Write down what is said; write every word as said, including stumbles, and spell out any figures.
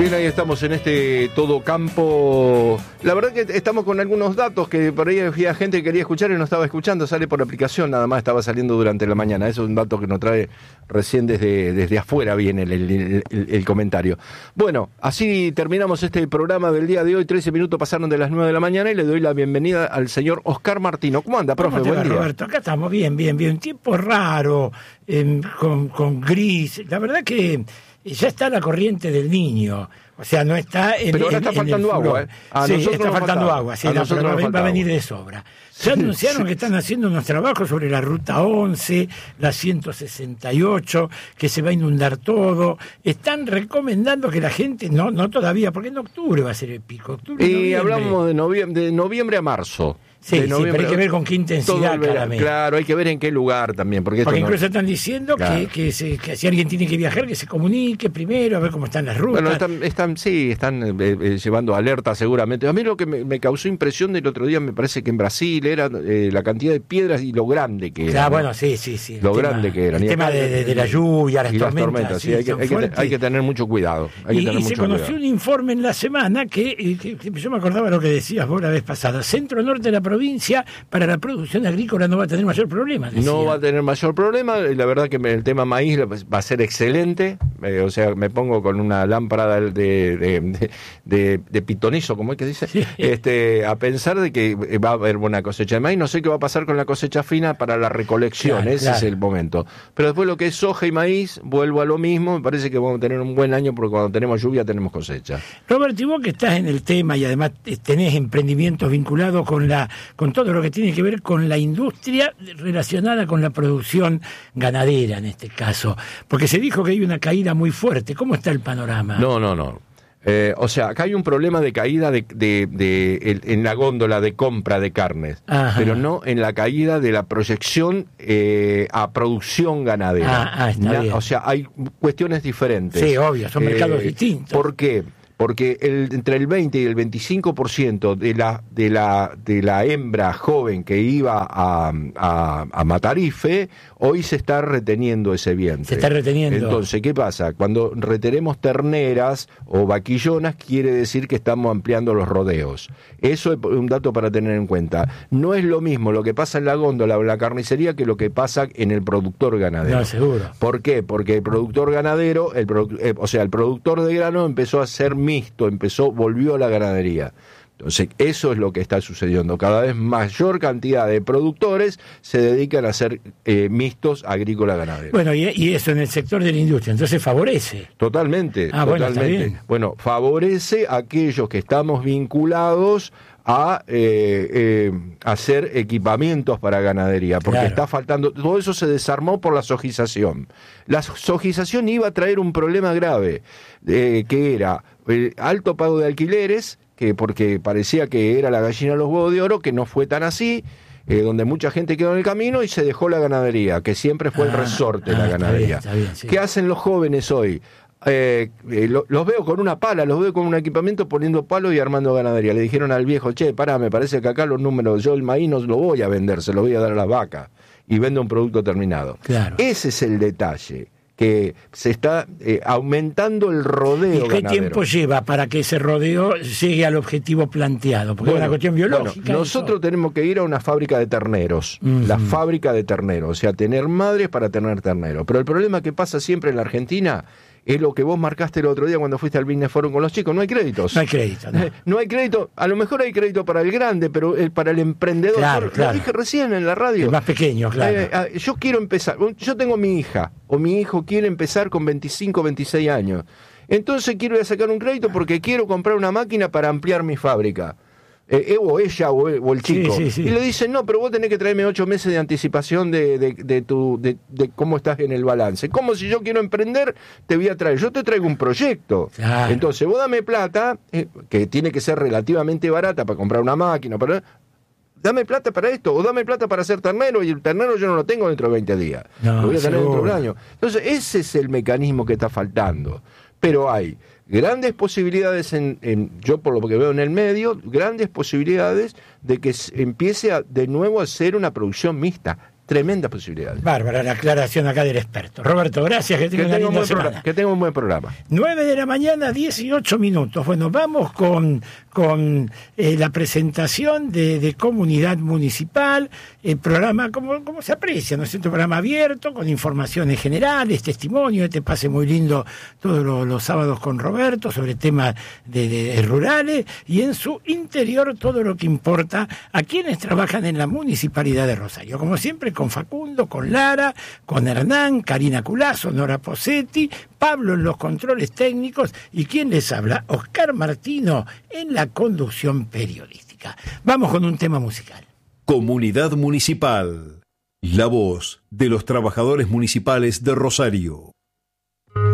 Bien, ahí estamos en este todo campo. La verdad que estamos con algunos datos que por ahí había gente que quería escuchar y no estaba escuchando. Sale por aplicación, nada más estaba saliendo durante la mañana. Eso es un dato que nos trae recién desde, desde afuera viene el, el, el, el comentario. Bueno, así terminamos este programa del día de hoy. trece minutos pasaron de las nueve de la mañana y le doy la bienvenida al señor Oscar Martino. ¿Cómo anda, profe? ¿Cómo te Buen va, día. Roberto? Acá estamos bien, bien, bien. Un tiempo raro, eh, con, con gris. La verdad que ya está la corriente del Niño. O sea, no está en, Pero ahora en, está en faltando agua, ¿eh? A sí, nosotros está nos faltando falta agua. Sí, a la, nosotros va, nos va falta a venir agua. de sobra. Ya anunciaron que están haciendo unos trabajos sobre la ruta once, la ciento sesenta y ocho, que se va a inundar todo. Están recomendando que la gente, no no todavía, porque en octubre va a ser el pico. Octubre, Y noviembre. hablamos de noviembre, de noviembre a marzo. Sí, de sí, pero hay que ver con qué intensidad, claramente. Claro, hay que ver en qué lugar también. Porque, Porque esto incluso no... están diciendo Claro. que, que, se, que si alguien tiene que viajar, que se comunique primero, a ver cómo están las rutas. Bueno, están, están sí, están eh, eh, llevando alerta seguramente. A mí lo que me, me causó impresión del otro día, me parece que en Brasil era eh, la cantidad de piedras y lo grande que era. Claro, ¿no? bueno, sí, sí, sí. Lo el grande tema, que eran. El Y tema acá- de, de, de la lluvia, las y tormentas. las tormentas, sí, sí, hay, que, son hay, que, fuertes. hay que tener mucho cuidado. Hay que Y, tener y se mucho conoció cuidado. un informe en la semana que, que, que yo me acordaba lo que decías vos la vez pasada. Centro norte de la provincia, para la producción agrícola no va a tener mayor problema. Decía. No va a tener mayor problema. Y la verdad que me- el tema maíz va a ser excelente. Eh, o sea, me pongo con una lámpara de, de, de, de, de pitonizo, como es que dice, Sí. este, a pensar de que va a haber buena cosecha de maíz. No sé qué va a pasar con la cosecha fina para la recolección. Claro, Ese claro. es el momento. Pero después lo que es soja y maíz, vuelvo a lo mismo. Me parece que vamos a tener un buen año porque cuando tenemos lluvia tenemos cosecha. Robert, y vos que estás en el tema y además tenés emprendimientos vinculados con la con todo lo que tiene que ver con la industria relacionada con la producción ganadera en este caso, porque se dijo que hay una caída muy fuerte. ¿Cómo está el panorama? No, no, no. Eh, o sea, acá hay un problema de caída de, de, de- el- en la góndola de compra de carnes, Ajá. pero no en la caída de la proyección eh, a producción ganadera. Ah, ah, está Na- bien. O sea, hay cuestiones diferentes. Sí, obvio, son Eh, mercados distintos. ¿Por qué? Porque el, entre el veinte y el veinticinco por ciento de la, de la, de la hembra joven que iba a, a, a Matarife, hoy se está reteniendo ese vientre. Se está reteniendo. Entonces, ¿qué pasa? Cuando retenemos terneras o vaquillonas, quiere decir que estamos ampliando los rodeos. Eso es un dato para tener en cuenta. No es lo mismo lo que pasa en la góndola o en la carnicería que lo que pasa en el productor ganadero. No, seguro. ¿Por qué? Porque el productor ganadero, el produ- eh, o sea, el productor de grano empezó a ser mixto, empezó, volvió a la ganadería. Entonces, eso es lo que está sucediendo. Cada vez mayor cantidad de productores se dedican a ser eh, mixtos agrícola-ganaderos. Bueno, y, y eso en el sector de la industria, entonces favorece. Totalmente, Ah, bueno, está totalmente. bien. Bueno, favorece a aquellos que estamos vinculados a eh, eh, hacer equipamientos para ganadería, porque Claro. está faltando, todo eso se desarmó por la sojización. La sojización iba a traer un problema grave, eh, que era el alto pago de alquileres, que porque parecía que era la gallina de los huevos de oro, que no fue tan así, eh, donde mucha gente quedó en el camino y se dejó la ganadería, que siempre fue el Ah, resorte de ah, la está ganadería. bien, está bien, sí. ¿Qué hacen los jóvenes hoy? Eh, eh, lo- los veo con una pala, los veo con un equipamiento poniendo palos y armando ganadería. Le dijeron al viejo, che, pará, me parece que acá los números, yo el maíz no lo voy a vender, se lo voy a dar a las vacas. Y vende un producto terminado. Claro. Ese es el detalle, que se está eh, aumentando el rodeo ¿Y qué ganadero. tiempo lleva para que ese rodeo llegue al objetivo planteado? Porque Bueno, es una cuestión biológica. bueno, nosotros eso. tenemos que ir a una fábrica de terneros, Ujú. la fábrica de terneros, o sea, tener madres para tener terneros. Pero el problema que pasa siempre en la Argentina es lo que vos marcaste el otro día cuando fuiste al Business Forum con los chicos, no hay créditos. No hay crédito, ¿no? No hay crédito, a lo mejor hay crédito para el grande, pero eh, para el emprendedor, Claro, yo claro. lo dije recién en la radio. El más pequeño, claro. Eh, eh, yo quiero empezar, yo tengo mi hija, o mi hijo quiere empezar con veinticinco, veintiséis años. Entonces quiero ir a sacar un crédito porque quiero comprar una máquina para ampliar mi fábrica. Eh, o ella o el, o el chico. Sí, sí, sí. Y le dicen, no, pero vos tenés que traerme ocho meses de anticipación de, de, de, tu, de, de cómo estás en el balance. Como si yo quiero emprender, te voy a traer. Yo te traigo un proyecto. Claro. Entonces vos dame plata, eh, que tiene que ser relativamente barata para comprar una máquina, para... dame plata para esto, o dame plata para hacer ternero, y el ternero yo no lo tengo dentro de veinte días. No, lo voy a tener dentro de un seguro. año. Entonces, ese es el mecanismo que está faltando. Pero hay grandes posibilidades, en, en yo por lo que veo en el medio, grandes posibilidades de que se empiece a, de nuevo a ser una producción mixta. tremendas posibilidades. Bárbara, la aclaración acá del experto. Roberto, gracias, que tenga una linda un semana. programa, que tenga un buen programa. nueve de la mañana, dieciocho minutos. Bueno, vamos con, con eh, la presentación de, de Comunidad Municipal, el programa, como, como se aprecia, ¿no es cierto? Un programa abierto, con informaciones generales, testimonio, este pase muy lindo todos los, los sábados con Roberto, sobre temas de, de, de rurales, y en su interior todo lo que importa a quienes trabajan en la Municipalidad de Rosario. Como siempre, con Facundo, con Lara, con Hernán, Karina Culazo, Nora Posetti, Pablo en los controles técnicos y quien les habla, Oscar Martino, en la conducción periodística. Vamos con un tema musical. Comunidad Municipal, la voz de los trabajadores municipales de Rosario.